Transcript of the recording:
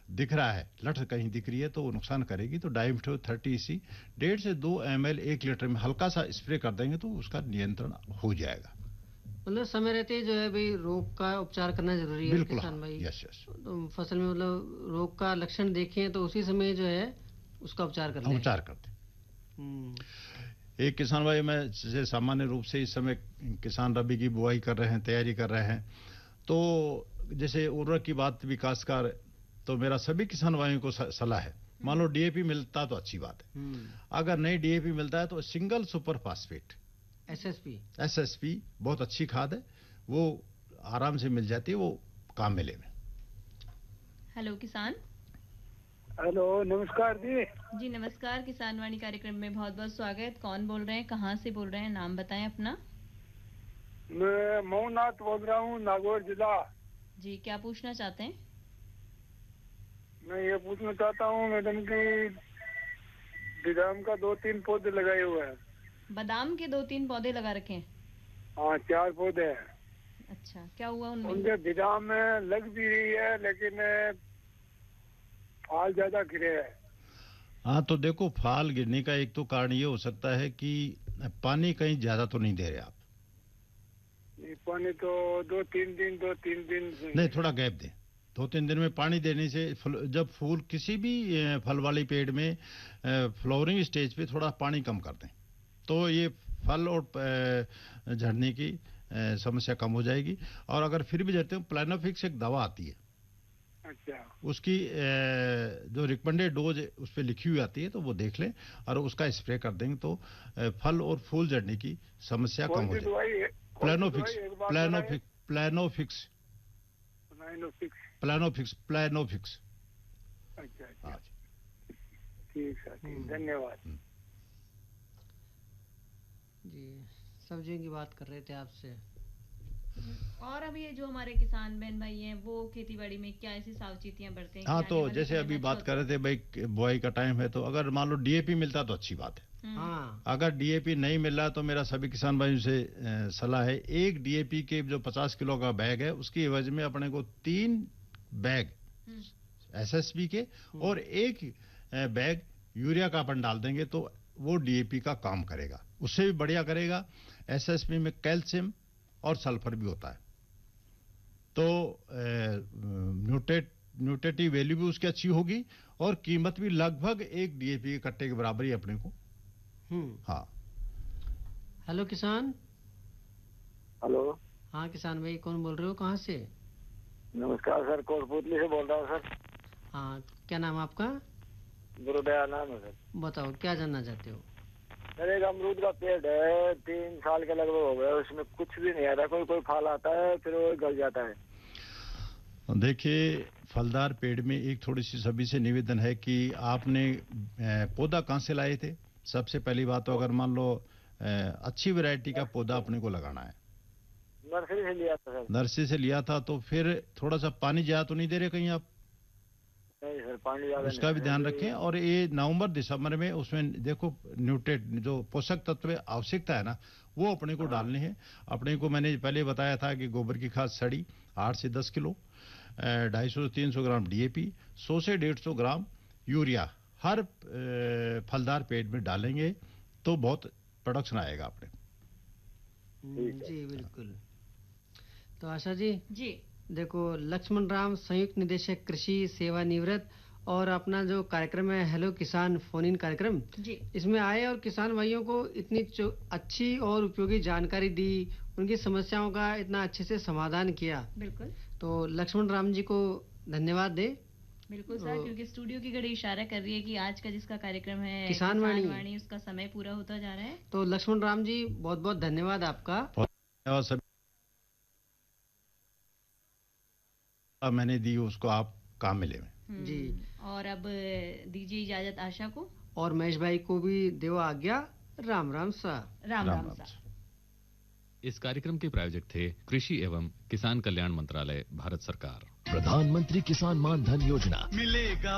दिख रहा है, लठ कहीं दिख रही है तो वो नुकसान करेगी, तो डाइमिथो 30 EC 1.5 से 2 ml 1 लीटर में हल्का सा स्प्रे कर देंगे तो उसका नियंत्रण हो जाएगा। मतलब समय रहते ही जो है भाई रोग का उपचार करना जरूरी है बिल्कुल, किसान भाई। Yes yes. तो फसल में मतलब रोग का लक्षण देखें तो उसी समय जो है उसका उपचार कर लें। उपचार करते। एक किसान भाई, मैं जैसे सामान्य रूप से इस समय किसान रबी की बुआई कर रहे हैं, तैयारी कर रहे हैं, तो जैसे उर्वरक की बात विकासकार, तो मेरा सभी किसान भाइयों को सलाह है, मान लो डीएपी मिलता तो अच्छी बात है, अगर नहीं डीएपी मिलता है तो सिंगल सुपर फास्फेट एसएसपी बहुत अच्छी खाद है, वो आराम से मिल जाती है, वो काम मिले में। हेलो किसान। हेलो, नमस्कार जी। जी नमस्कार, किसान वाणी कार्यक्रम में बहुत बहुत स्वागत। कौन बोल रहे हैं, कहाँ से बोल रहे हैं, नाम बताएं अपना। मैं मोहनाथ बोल रहा हूँ, नागौर जिला। जी, क्या पूछना चाहते हैं? मैं ये पूछना चाहता हूँ मैडम की बादाम का 2-3 पौधे लगाए हुए हैं। बादाम के 2-3 पौधे लगा रखे हैं? हाँ, 4 पौधे हैं। अच्छा, क्या हुआ उनमें? उनके बादाम में लग भी रही है लेकिन फाल ज्यादा गिरे हैं। हाँ, तो देखो, फाल गिरने का एक तो कारण ये हो सकता है कि पानी कहीं ज्यादा तो नहीं दे रहे आप। पानी तो 2-3 दिन नहीं, थोड़ा गैप दें। 2-3 दिन में पानी देने से जब फूल किसी भी फल वाली पेड़ में फ्लावरिंग स्टेज पे थोड़ा पानी कम कर दें तो ये फल और झड़ने की समस्या कम हो जाएगी। और अगर फिर भी झड़ते हो, प्लानोफिक्स एक दवा आती है, अच्छा, उसकी जो रिकमेंडेड डोज उस पर लिखी हुई आती है, तो वो देख लें और उसका स्प्रे कर देंगे तो फल और फूल झड़ने की समस्या कम हो जाएगी। प्लानोफिक्स। अच्छा, ठीक है, धन्यवाद जी। सब्जियों की बात कर रहे थे आपसे। और अभी ये जो हमारे किसान बहन भाई हैं वो खेती बाड़ी में क्या ऐसी सावचेतियां बरते हैं? हाँ, तो जैसे अभी बात कर रहे थे भाई, बुआई का टाइम है, तो अगर मान लो डीएपी मिलता तो अच्छी बात है। अगर डीएपी नहीं मिल रहा तो मेरा सभी किसान भाइयों से सलाह है, एक डीएपी के जो 50 किलो का बैग है उसकी एवज में अपने को 3 बैग एसएसपी के और 1 बैग यूरिया का अपन डाल देंगे तो वो डीएपी का काम करेगा, उससे भी बढ़िया करेगा। एसएसपी में कैल्शियम और सल्फर भी होता है, तो न्यूट्रिटिव वैल्यू भी उसकी अच्छी होगी और कीमत भी लगभग 1 डीएपी के कट्टे के बराबर ही अपने को। हाँ। हेलो किसान। हेलो। हाँ किसान भाई, कौन बोल रहे हो, कहाँ से? नमस्कार सर, कोटपुतली से बोल रहा हूँ सर। हाँ, क्या नाम आपका? गुरुदयाल नाम है सर। बताओ, क्या जानना चाहते हो? सर, एक अमरूद का पेड़ है, 3 साल के लगभग हो गए, उसमें कुछ भी नहीं आता, कोई फल आता है फिर वो गल जाता है। देखिए, फलदार पेड़ में एक थोड़ी सी सभी से निवेदन है कि आपने पौधा कहाँ से लाए थे। सबसे पहली बात तो अगर मान लो अच्छी वैरायटी का पौधा अपने को लगाना है। नर्सरी से लिया था सर। नर्सरी से लिया था, तो फिर थोड़ा सा पानी ज्यादा तो नहीं दे रहे कहीं आप? नहीं सर, पानी ज्यादा नहीं, उसका भी ध्यान रखें। और ये नवंबर दिसंबर में उसमें देखो न्यूट्रेट जो पोषक तत्व आवश्यकता है ना, वो अपने को डालने हैं। अपने को मैंने पहले बताया था कि गोबर की खाद सड़ी 8 से 10 किलो, 250 से 300 ग्राम डीएपी, 100 से 150 ग्राम यूरिया हर फलदार पेड़ में डालेंगे तो बहुत प्रोडक्शन आएगा अपने। जी बिल्कुल। तो आशा जी, जी देखो, लक्ष्मण राम संयुक्त निदेशक कृषि सेवानिवृत्त और अपना जो कार्यक्रम है हेलो किसान फोन इन कार्यक्रम जी, इसमें आए और किसान भाइयों को इतनी अच्छी और उपयोगी जानकारी दी, उनकी समस्याओं का इतना अच्छे से समाधान किया। बिल्कुल। तो लक्ष्मण राम जी को धन्यवाद दे। बिल्कुल सर, क्योंकि स्टूडियो की घड़ी इशारा कर रही है कि आज का जिसका कार्यक्रम है किसान वाणी, उसका समय पूरा होता जा रहा है। तो लक्ष्मण राम जी, बहुत बहुत धन्यवाद आपका। धन्यवाद सभी मैंने दी, उसको आप काम मिले में। जी। और अब दीजिए इजाजत आशा को, और महेश भाई को भी देव आज्ञा। राम राम सा। राम राम सा। इस कार्यक्रम के प्रायोजक थे कृषि एवं किसान कल्याण मंत्रालय, भारत सरकार। प्रधानमंत्री किसान मान धन योजना मिलेगा